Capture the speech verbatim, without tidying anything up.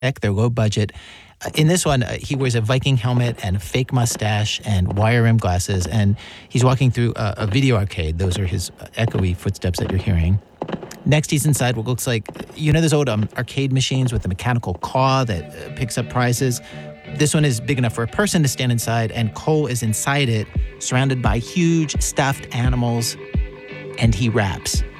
They're low budget. Uh, In this one, uh, he wears a Viking helmet and a fake mustache and wire rim glasses, and he's walking through a, a video arcade. Those are his uh, echoey footsteps that you're hearing. Next, he's inside what looks like, you know those old um, arcade machines with the mechanical claw that uh, picks up prizes? This one is big enough for a person to stand inside, and Cole is inside it, surrounded by huge stuffed animals, and he raps.